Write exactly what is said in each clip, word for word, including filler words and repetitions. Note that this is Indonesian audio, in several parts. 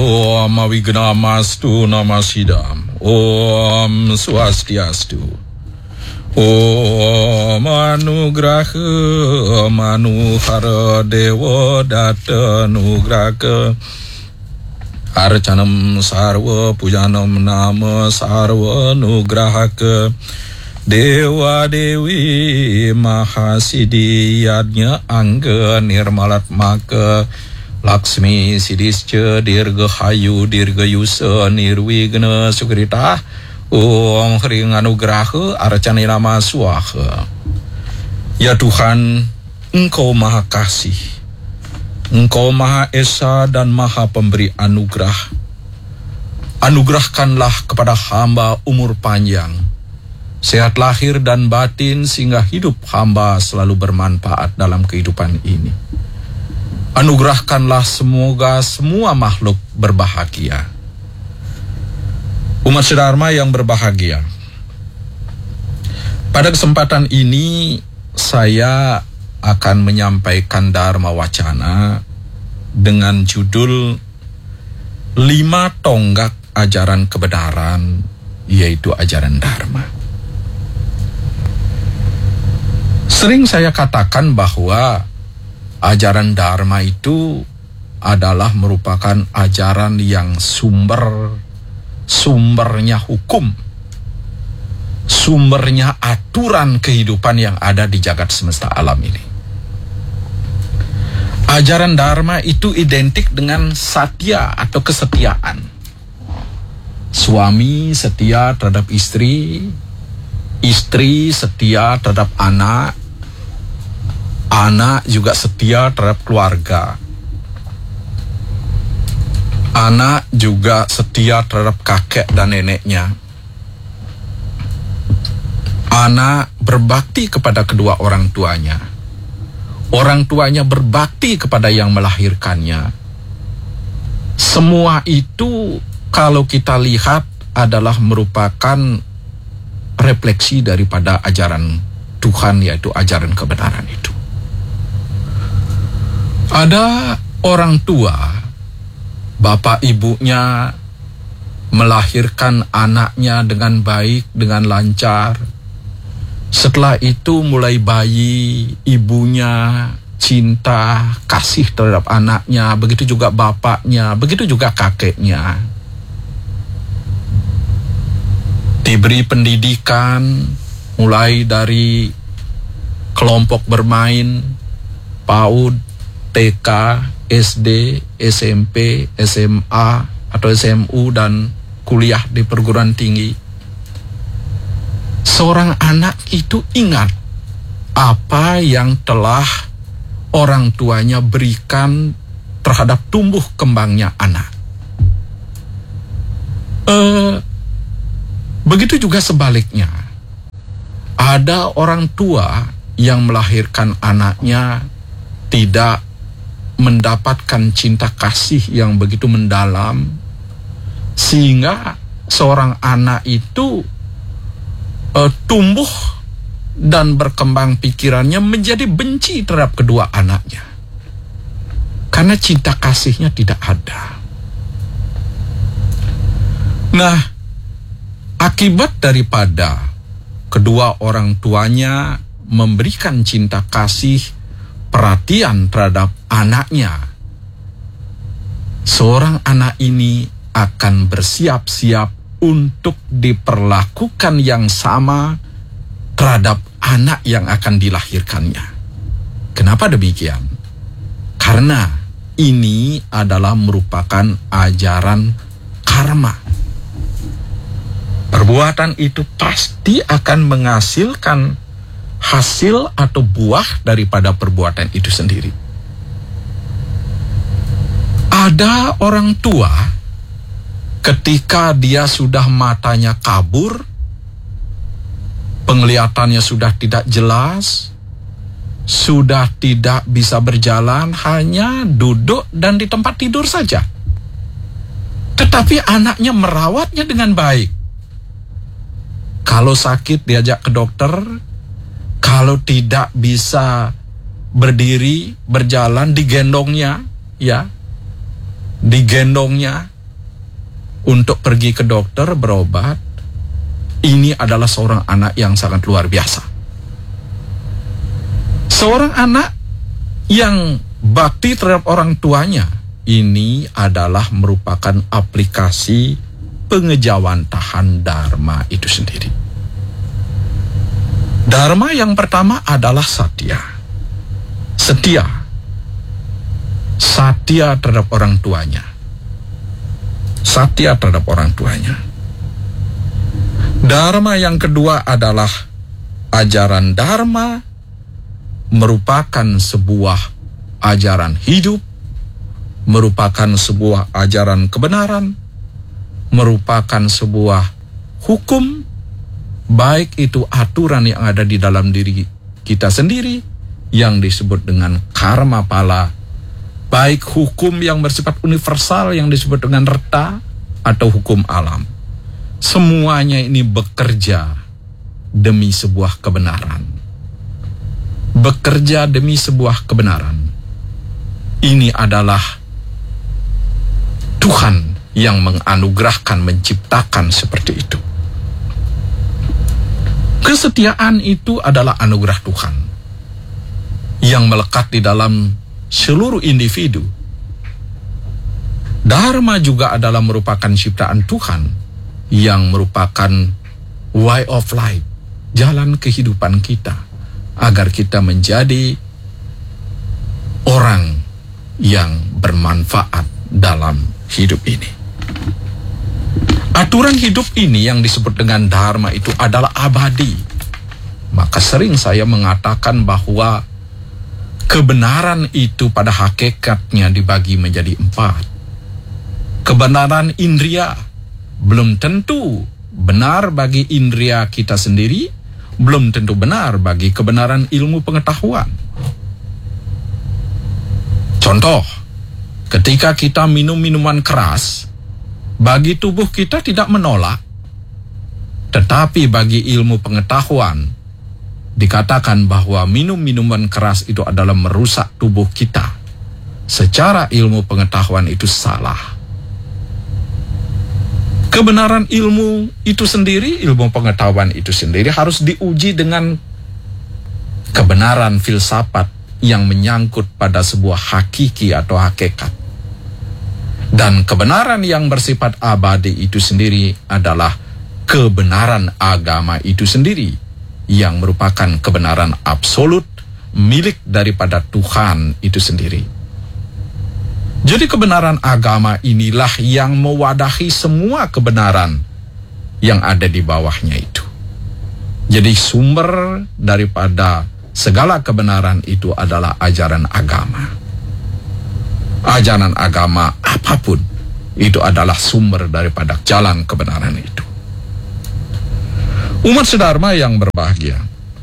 Om Wignamastu Namasidam. Om Swastiastu. Om Anugraha Manuhara Dewa Data Nugraka Arcanam Sarva Pujanam Nama Sarva Nugrahaka Dewa Dewi Mahasidi Yadnya Angga Nirmalat Maka Laksmi Sidisca Dirga Hayu Dirga Yusa Nirwigna Sukrita Om Hring Anugraha Arcana Nama Swaha. Ya Tuhan, Engkau Maha Kasih, Engkau Maha Esa dan Maha Pemberi anugerah. Anugerahkanlah kepada hamba umur panjang, sehat lahir dan batin, sehingga hidup hamba selalu bermanfaat dalam kehidupan ini. Anugerahkanlah semoga semua makhluk berbahagia. Umat Dharma yang berbahagia, pada kesempatan ini saya akan menyampaikan Dharma Wacana dengan judul lima tonggak ajaran kebenaran, yaitu ajaran Dharma. Sering saya katakan bahwa ajaran Dharma itu adalah merupakan ajaran yang sumber sumbernya hukum, sumbernya aturan kehidupan yang ada di jagat semesta alam ini. Ajaran Dharma itu identik dengan satya atau kesetiaan. Suami setia terhadap istri, istri setia terhadap anak, anak juga setia terhadap keluarga. Anak juga setia terhadap kakek dan neneknya. Anak berbakti kepada kedua orang tuanya. Orang tuanya berbakti kepada yang melahirkannya. Semua itu kalau kita lihat adalah merupakan refleksi daripada ajaran Tuhan, yaitu ajaran kebenaran itu. Ada orang tua, bapak ibunya melahirkan anaknya dengan baik, dengan lancar. Setelah itu mulai bayi, ibunya cinta, kasih terhadap anaknya, begitu juga bapaknya, begitu juga kakeknya. Diberi pendidikan, mulai dari kelompok bermain, PAUD, T K, S D, S M P, S M A, atau S M U, dan kuliah di perguruan tinggi. Seorang anak itu ingat apa yang telah orang tuanya berikan terhadap tumbuh kembangnya anak. Eh, begitu juga sebaliknya. Ada orang tua yang melahirkan anaknya tidak mendapatkan cinta kasih yang begitu mendalam, sehingga seorang anak itu uh, tumbuh dan berkembang pikirannya menjadi benci terhadap kedua anaknya, karena cinta kasihnya tidak ada. Nah, akibat daripada kedua orang tuanya memberikan cinta kasih, perhatian terhadap anaknya, seorang anak ini akan bersiap-siap untuk diperlakukan yang sama terhadap anak yang akan dilahirkannya. Kenapa demikian? Karena ini adalah merupakan ajaran karma. Perbuatan itu pasti akan menghasilkan hasil atau buah daripada perbuatan itu sendiri. Ada orang tua ketika dia sudah matanya kabur, penglihatannya sudah tidak jelas, sudah tidak bisa berjalan, hanya duduk dan di tempat tidur saja. Tetapi anaknya merawatnya dengan baik. Kalau sakit diajak ke dokter, kalau tidak bisa berdiri, berjalan, digendongnya, ya, digendongnya, untuk pergi ke dokter berobat, ini adalah seorang anak yang sangat luar biasa. Seorang anak yang bakti terhadap orang tuanya, ini adalah merupakan aplikasi pengejawantahan dharma itu sendiri. Dharma yang pertama adalah satya. Setia. Satya terhadap orang tuanya. Satya terhadap orang tuanya. Dharma yang kedua adalah ajaran dharma merupakan sebuah ajaran hidup, merupakan sebuah ajaran kebenaran, merupakan sebuah hukum, baik itu aturan yang ada di dalam diri kita sendiri yang disebut dengan karma pala, baik hukum yang bersifat universal yang disebut dengan reta atau hukum alam. Semuanya ini bekerja demi sebuah kebenaran. Bekerja demi sebuah kebenaran. Ini adalah Tuhan yang menganugerahkan, menciptakan seperti itu. Kesetiaan itu adalah anugerah Tuhan yang melekat di dalam seluruh individu. Dharma juga adalah merupakan ciptaan Tuhan yang merupakan way of life, jalan kehidupan kita, agar kita menjadi orang yang bermanfaat dalam hidup ini. Aturan hidup ini yang disebut dengan dharma itu adalah abadi. Maka sering saya mengatakan bahwa kebenaran itu pada hakikatnya dibagi menjadi empat. Kebenaran indria belum tentu benar bagi indria kita sendiri, belum tentu benar bagi kebenaran ilmu pengetahuan. Contoh, ketika kita minum minuman keras, bagi tubuh kita tidak menolak, tetapi bagi ilmu pengetahuan dikatakan bahwa minum minuman keras itu adalah merusak tubuh kita. Secara ilmu pengetahuan itu salah. Kebenaran ilmu itu sendiri, ilmu pengetahuan itu sendiri harus diuji dengan kebenaran filsafat yang menyangkut pada sebuah hakiki atau hakikat. Dan kebenaran yang bersifat abadi itu sendiri adalah kebenaran agama itu sendiri, yang merupakan kebenaran absolut milik daripada Tuhan itu sendiri. Jadi kebenaran agama inilah yang mewadahi semua kebenaran yang ada di bawahnya itu. Jadi sumber daripada segala kebenaran itu adalah ajaran agama. Ajaran agama apapun itu adalah sumber daripada jalan kebenaran itu. Umat sedharma yang berbahagia,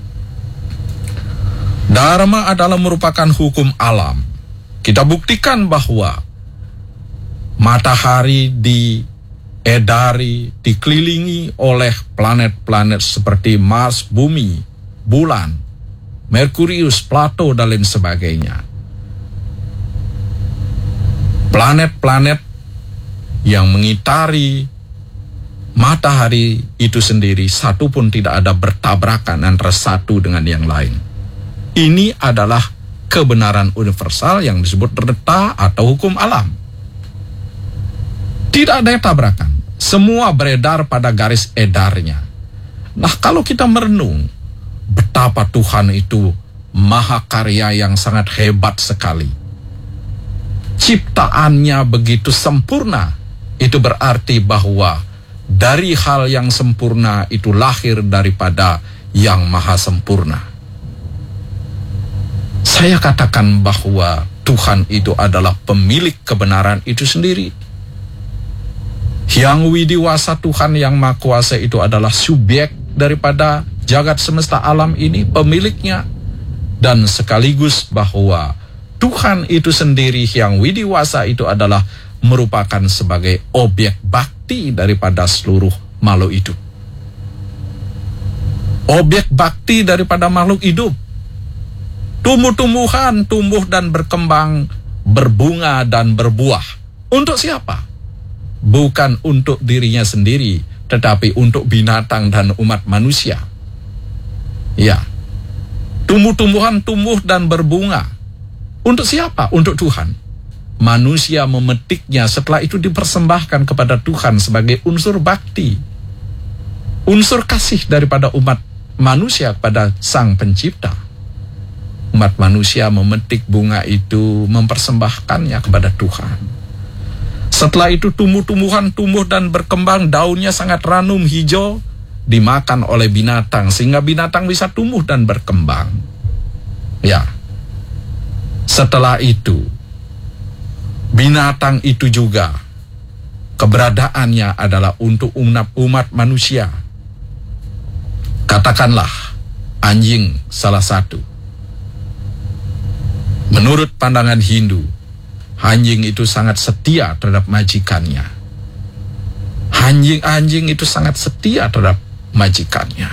dharma adalah merupakan hukum alam. Kita buktikan bahwa matahari diedari, dikelilingi oleh planet-planet seperti Mars, Bumi, Bulan, Merkurius, Plato, dan lain sebagainya. Planet-planet yang mengitari matahari itu sendiri, satu pun tidak ada bertabrakan antara satu dengan yang lain. Ini adalah kebenaran universal yang disebut reta atau hukum alam. Tidak ada yang tabrakan. Semua beredar pada garis edarnya. Nah, kalau kita merenung betapa Tuhan itu maha karya yang sangat hebat sekali, ciptaannya begitu sempurna, itu berarti bahwa dari hal yang sempurna itu lahir daripada yang maha sempurna. Saya katakan bahwa Tuhan itu adalah pemilik kebenaran itu sendiri. Yang widiwasa Tuhan yang maha kuasa itu adalah subjek daripada jagat semesta alam ini, pemiliknya. Dan sekaligus bahwa Tuhan itu sendiri yang widiwasa itu adalah merupakan sebagai objek bakti daripada seluruh makhluk itu. Objek bakti daripada makhluk hidup. Tumbuh-tumbuhan tumbuh dan berkembang, berbunga dan berbuah. Untuk siapa? bukan untuk dirinya sendiri, tetapi untuk binatang dan umat manusia. Ya, tumbuh-tumbuhan tumbuh dan berbunga. Untuk siapa? Untuk Tuhan. Manusia memetiknya, setelah itu dipersembahkan kepada Tuhan sebagai unsur bakti, unsur kasih daripada umat manusia kepada Sang Pencipta. Umat manusia memetik bunga itu, mempersembahkannya kepada Tuhan. Setelah itu tumbuh-tumbuhan tumbuh dan berkembang, daunnya sangat ranum hijau, dimakan oleh binatang, sehingga binatang bisa tumbuh dan berkembang. Ya, setelah itu, binatang itu juga keberadaannya adalah untuk umat, umat manusia. Katakanlah anjing salah satu. Menurut pandangan Hindu, anjing itu sangat setia terhadap majikannya. Anjing-anjing itu sangat setia terhadap majikannya.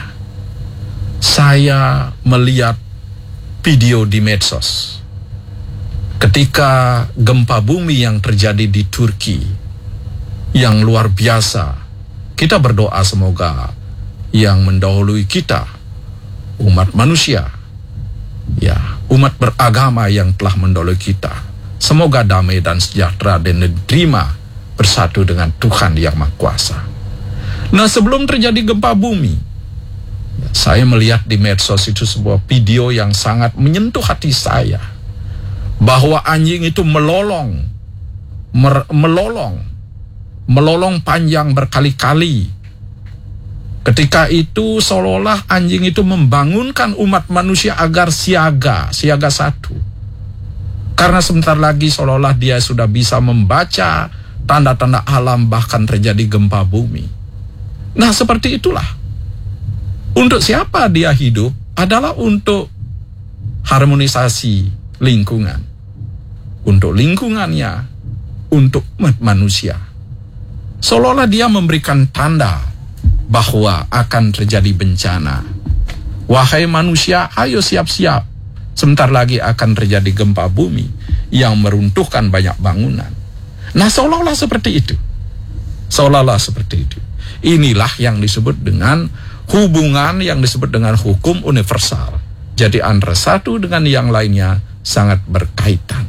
Saya melihat video di medsos ketika gempa bumi yang terjadi di Turki yang luar biasa. Kita berdoa semoga yang mendahului kita, umat manusia, ya, umat beragama yang telah mendahului kita, semoga damai dan sejahtera dan diterima bersatu dengan Tuhan yang Maha Kuasa. Nah, sebelum terjadi gempa bumi, saya melihat di medsos itu sebuah video yang sangat menyentuh hati saya, bahwa anjing itu melolong, mer- melolong, melolong panjang berkali-kali. Ketika itu seolah-olah anjing itu membangunkan umat manusia agar siaga, siaga satu. Karena sebentar lagi seolah-olah dia sudah bisa membaca tanda-tanda alam, bahkan terjadi gempa bumi. Nah, seperti itulah. Untuk siapa dia hidup adalah untuk harmonisasi lingkungan. Untuk lingkungannya, untuk umat manusia. Seolah-olah dia memberikan tanda bahwa akan terjadi bencana. Wahai manusia, ayo siap-siap. Sebentar lagi akan terjadi gempa bumi yang meruntuhkan banyak bangunan. Nah, seolah-olah seperti itu. Seolah-olah seperti itu. Inilah yang disebut dengan hubungan yang disebut dengan hukum universal. Jadi antara satu dengan yang lainnya sangat berkaitan.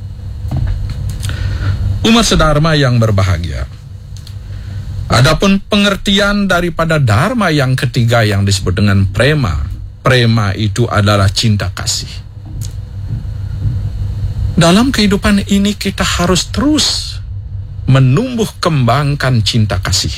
Umat sedharma yang berbahagia. Adapun pengertian daripada dharma yang ketiga yang disebut dengan prema. Prema itu adalah cinta kasih. Dalam kehidupan ini kita harus terus menumbuh kembangkan cinta kasih.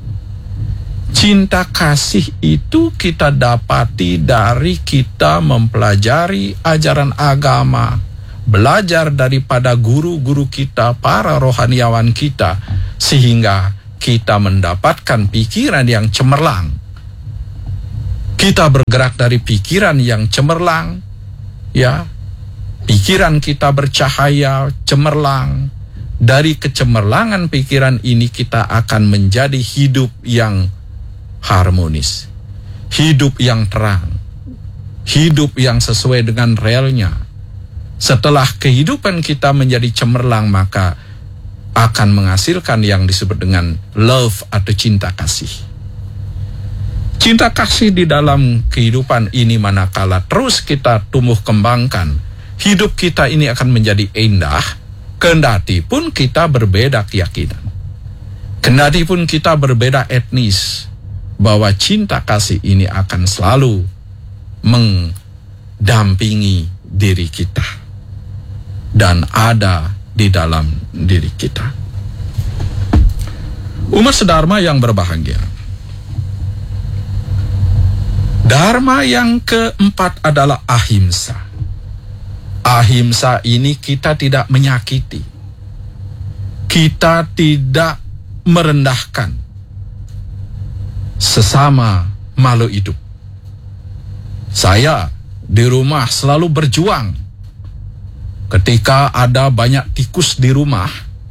Cinta kasih itu kita dapati dari kita mempelajari ajaran agama, belajar daripada guru-guru kita, para rohaniawan kita, sehingga kita mendapatkan pikiran yang cemerlang. Kita bergerak dari pikiran yang cemerlang, ya, pikiran kita bercahaya, cemerlang. Dari kecemerlangan pikiran ini kita akan menjadi hidup yang harmonis, hidup yang terang, hidup yang sesuai dengan realnya. Setelah kehidupan kita menjadi cemerlang, maka akan menghasilkan yang disebut dengan love atau cinta kasih. Cinta kasih di dalam kehidupan ini manakala terus kita tumbuh kembangkan, hidup kita ini akan menjadi indah, kendati pun kita berbeda keyakinan. Kendati pun kita berbeda etnis, bahwa cinta kasih ini akan selalu mendampingi diri kita dan ada di dalam diri kita. Umat sedharma yang berbahagia. Dharma yang keempat adalah ahimsa. Ahimsa ini kita tidak menyakiti. Kita tidak merendahkan sesama makhluk hidup. Saya di rumah selalu berjuang. Ketika ada banyak tikus di rumah,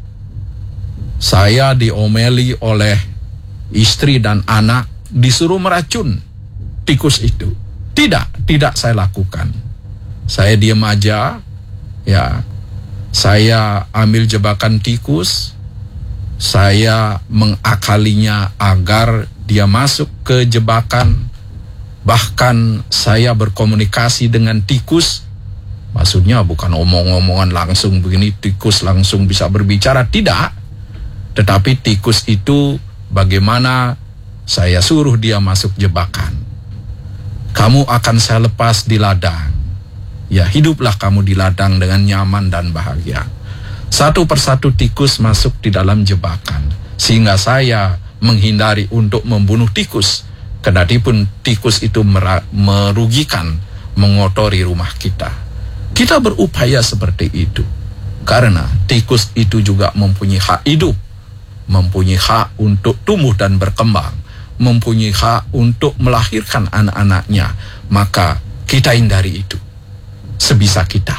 saya diomeli oleh istri dan anak, disuruh meracun tikus itu. Tidak, tidak saya lakukan. Saya diam aja, ya. Saya ambil jebakan tikus, saya mengakalinya agar dia masuk ke jebakan. Bahkan saya berkomunikasi dengan tikus. Maksudnya bukan omong-omongan langsung begini, tikus langsung bisa berbicara, tidak. Tetapi tikus itu bagaimana saya suruh dia masuk jebakan. Kamu akan saya lepas di ladang. Ya, hiduplah kamu di ladang dengan nyaman dan bahagia. Satu persatu tikus masuk di dalam jebakan. Sehingga saya menghindari untuk membunuh tikus. Kedatipun tikus itu merugikan, mengotori rumah kita. Kita berupaya seperti itu. Karena tikus itu juga mempunyai hak hidup. Mempunyai hak untuk tumbuh dan berkembang. Mempunyai hak untuk melahirkan anak-anaknya. Maka kita hindari itu. Sebisa kita.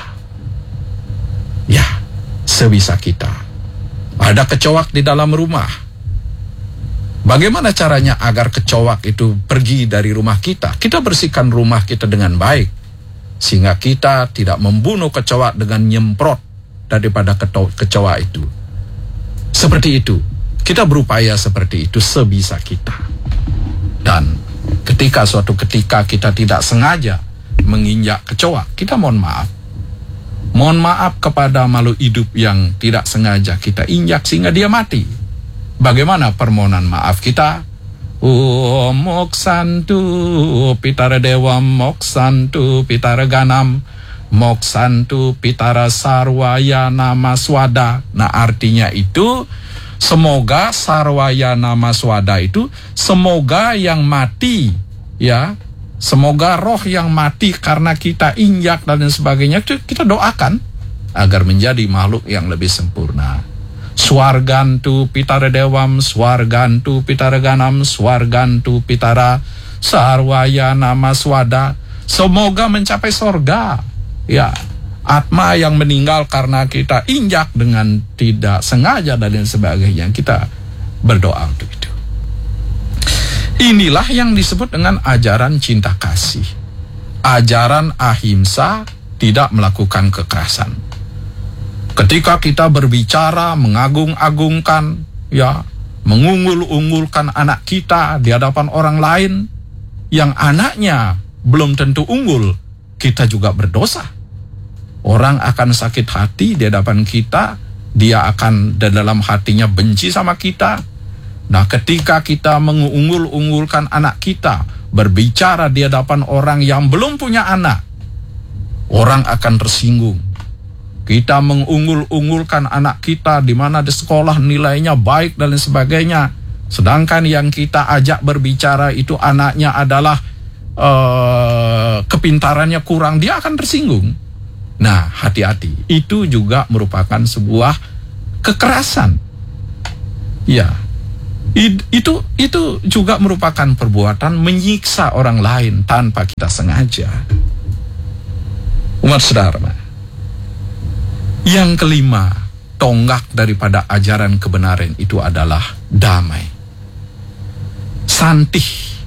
Ya, sebisa kita. Ada kecoak di dalam rumah. Bagaimana caranya agar kecoak itu pergi dari rumah kita? Kita bersihkan rumah kita dengan baik. Sehingga kita tidak membunuh kecoak dengan nyemprot daripada kecoak itu. Seperti itu. Kita berupaya seperti itu sebisa kita. Dan ketika suatu ketika kita tidak sengaja menginjak kecoak, kita mohon maaf. Mohon maaf kepada makhluk hidup yang tidak sengaja kita injak sehingga dia mati. Bagaimana permohonan maaf kita? Om moksantu pitara dewa moksantu pitara ganam moksantu pitara sarwaya nama swada. Nah, artinya itu semoga sarwaya nama swada itu semoga yang mati, ya, semoga roh yang mati karena kita injak dan sebagainya itu kita doakan agar menjadi makhluk yang lebih sempurna. Swargantu pitara dewam, swargantu pitara ganam, swargantu pitara sarwaya nama swada. Semoga mencapai sorga. Ya, atma yang meninggal karena kita injak dengan tidak sengaja dan lain sebagainya. Kita berdoa untuk itu. Inilah yang disebut dengan ajaran cinta kasih. Ajaran ahimsa, tidak melakukan kekerasan. Ketika kita berbicara, mengagung-agungkan, ya, mengunggul-unggulkan anak kita di hadapan orang lain, yang anaknya belum tentu unggul, kita juga berdosa. Orang akan sakit hati di hadapan kita, dia akan di dalam hatinya benci sama kita. Nah, ketika kita mengunggul-unggulkan anak kita, berbicara di hadapan orang yang belum punya anak, orang akan tersinggung. Kita mengunggul-unggulkan anak kita di mana di sekolah nilainya baik dan lain sebagainya. Sedangkan yang kita ajak berbicara itu anaknya adalah uh, kepintarannya kurang, dia akan tersinggung. Nah, hati-hati. Itu juga merupakan sebuah kekerasan. Ya, it, itu itu juga merupakan perbuatan menyiksa orang lain tanpa kita sengaja. Umat saudara, yang kelima, tonggak daripada ajaran kebenaran itu adalah damai. Santi.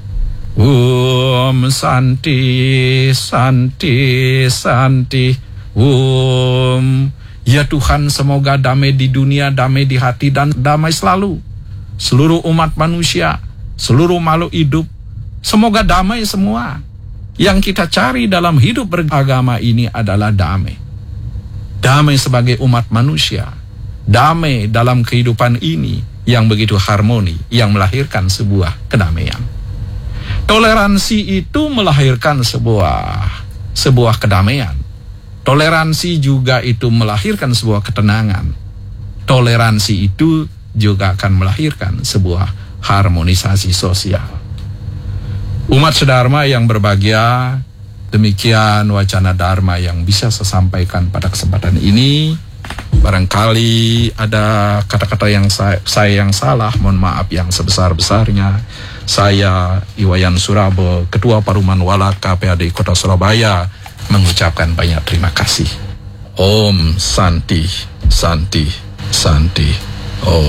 Om santi, santi, santi. Om. Ya Tuhan, semoga damai di dunia, damai di hati, dan damai selalu. Seluruh umat manusia, seluruh makhluk hidup, semoga damai semua. Yang kita cari dalam hidup beragama ini adalah damai. Damai sebagai umat manusia, damai dalam kehidupan ini yang begitu harmoni, yang melahirkan sebuah kedamaian. Toleransi itu melahirkan sebuah sebuah kedamaian. Toleransi juga itu melahirkan sebuah ketenangan. Toleransi itu juga akan melahirkan sebuah harmonisasi sosial. Umat sedharma yang berbahagia, demikian wacana dharma yang bisa saya sampaikan pada kesempatan ini. Barangkali ada kata-kata yang saya, saya yang salah, mohon maaf yang sebesar-besarnya. Saya Iwayan Surabo, Ketua Paruman Wala K P A D Kota Surabaya, mengucapkan banyak terima kasih. Om Santi, Santi, Santi. Om.